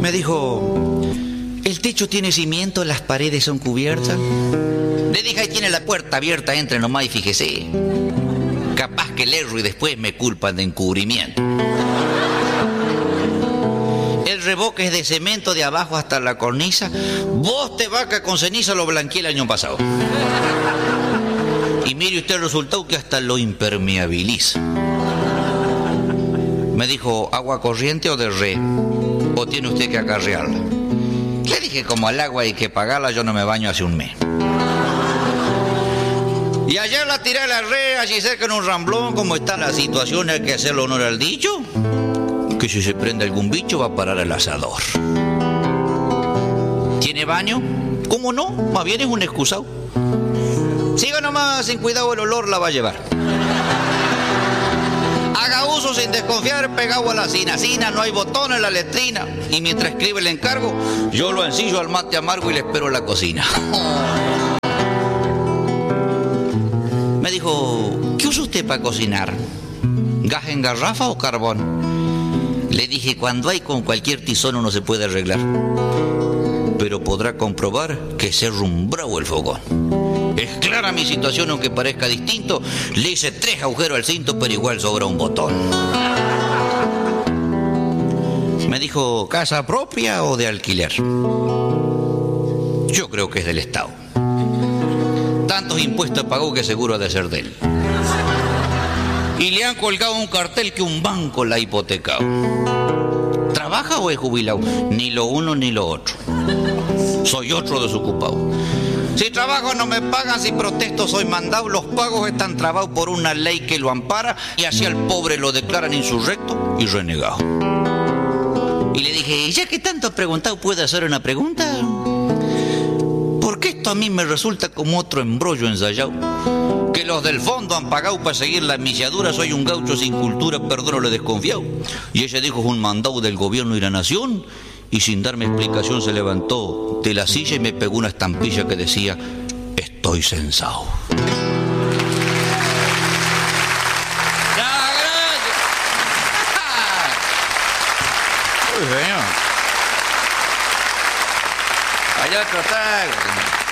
Me dijo, ¿el techo tiene cimiento, las paredes son cubiertas? Le dije, ahí tiene la puerta abierta, entre nomás y fíjese. Capaz que le erro y después me culpan de encubrimiento. El revoque es de cemento de abajo hasta la cornisa. Vos te vaca con ceniza lo blanqueé el año pasado. Y mire usted el resultado que hasta lo impermeabiliza. Me dijo, ¿agua corriente o de re? ¿O tiene usted que acarrearla? Le dije, como al agua hay que pagarla, yo no me baño hace un mes. Y ayer la tiré a la red, allí cerca en un ramblón. Como está la situación, hay que hacerle honor al dicho, que si se prende algún bicho va a parar al asador. ¿Tiene baño? ¿Cómo no? Más bien es un excusado. Siga nomás, sin cuidado el olor la va a llevar. Haga uso sin desconfiar, pegado a la cinacina, no hay botón en la letrina. Y mientras escribe el encargo, yo lo ensillo al mate amargo y le espero en la cocina. Me dijo, ¿qué usa usted para cocinar? ¿Gas en garrafa o carbón? Le dije, cuando hay con cualquier tizón uno se puede arreglar. Pero podrá comprobar que se rumbró el fogón. Es clara mi situación, aunque parezca distinto. Le hice 3 agujeros al cinto, pero igual sobra un botón. Me dijo, ¿casa propia o de alquiler? Yo creo que es del Estado. Tantos impuestos pagó que seguro ha de ser de él. Y le han colgado un cartel que un banco la ha hipotecado. ¿Trabaja o es jubilado? Ni lo uno ni lo otro. Soy otro desocupado. Si trabajo no me pagan, si protesto soy mandado. Los pagos están trabados por una ley que lo ampara y así al pobre lo declaran insurrecto y renegado. Y le dije, ya que tanto ha preguntado, ¿puedo hacer una pregunta? Porque esto a mí me resulta como otro embrollo ensayado. Que los del fondo han pagado para seguir la milladura. Soy un gaucho sin cultura, perdón, le desconfiado. Y ella dijo, es un mandado del gobierno y la nación. Y sin darme explicación se levantó de la silla y me pegó una estampilla que decía, estoy censado. Muy bien. Allá tratar.